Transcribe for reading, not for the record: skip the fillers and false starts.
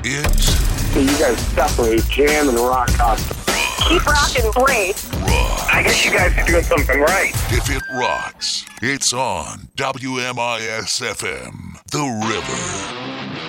It's So you guys separate jam and rock constantly. Keep rocking, great. rock. I guess you guys are doing something right. If it rocks, it's on WMIS FM, The River.